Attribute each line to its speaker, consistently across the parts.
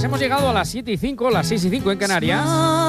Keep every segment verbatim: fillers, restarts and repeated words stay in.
Speaker 1: hemos llegado a las siete y cinco, las seis y cinco en Canarias.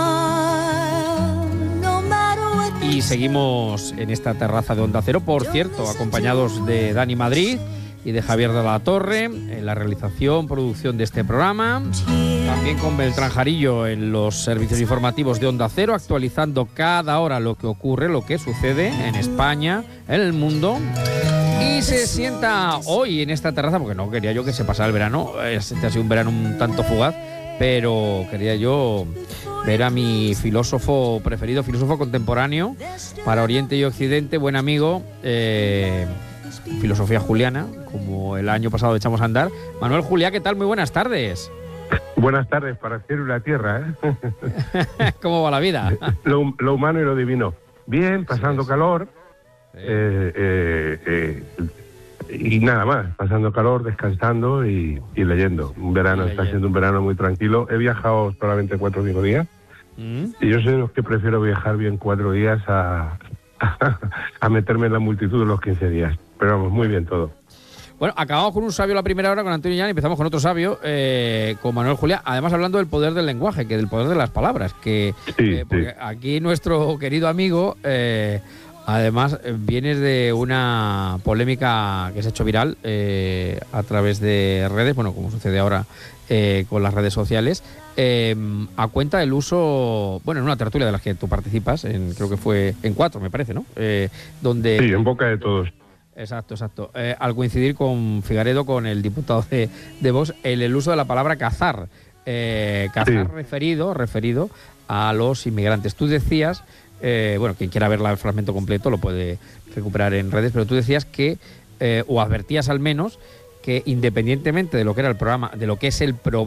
Speaker 1: Y seguimos en esta terraza de Onda Cero, por cierto, acompañados de Dani Madrid y de Javier de la Torre en la realización, producción de este programa. También con Beltrán Jarillo en los servicios informativos de Onda Cero, actualizando cada hora lo que ocurre, lo que sucede en España, en el mundo. Y se sienta hoy en esta terraza, porque no quería yo que se pasara el verano, este ha sido un verano un tanto fugaz, pero quería yo ver a mi filósofo preferido, filósofo contemporáneo para Oriente y Occidente, buen amigo, eh, filosofía juliana, como el año pasado echamos a andar. Manuel Juliá, ¿qué tal? Muy buenas tardes.
Speaker 2: Buenas tardes para el cielo y la tierra, ¿eh?
Speaker 1: ¿Cómo va la vida?
Speaker 2: Lo, lo humano y lo divino. Bien, pasando
Speaker 1: sí,
Speaker 2: calor.
Speaker 1: Sí.
Speaker 2: Eh, eh, eh, y nada más, pasando calor, descansando y, y leyendo. Un verano,
Speaker 1: Y leyendo.
Speaker 2: Está siendo un verano muy tranquilo. He viajado solamente cuatro o cinco días.
Speaker 1: ¿Mm?
Speaker 2: Y yo soy de los que prefiero viajar bien cuatro días a, a, a meterme en la multitud de los quince días. Pero vamos, muy bien todo.
Speaker 1: Bueno, acabamos con un sabio la primera hora, con Antonio Llán, y empezamos con otro sabio, eh, con Manuel Juliá, además hablando del poder del lenguaje, que del poder de las palabras, que
Speaker 2: Sí,
Speaker 1: eh, porque
Speaker 2: sí.
Speaker 1: aquí nuestro querido amigo, eh, además, eh, vienes de una polémica que se ha hecho viral eh, a través de redes, bueno, como sucede ahora eh, con las redes sociales, eh, a cuenta del uso, bueno, en una tertulia de las que tú participas, en, creo que fue en cuatro, me parece, ¿no? Eh, donde
Speaker 2: Sí, en boca de todos.
Speaker 1: Exacto, exacto. Eh, al coincidir con Figaredo, con el diputado de, de Vox, el, el uso de la palabra cazar. Eh, cazar
Speaker 2: Sí.
Speaker 1: referido, referido a los inmigrantes. Tú decías, eh, bueno, quien quiera ver el fragmento completo lo puede recuperar en redes, pero tú decías que, eh, o advertías al menos, que independientemente de lo que era el programa, de lo que es el problema,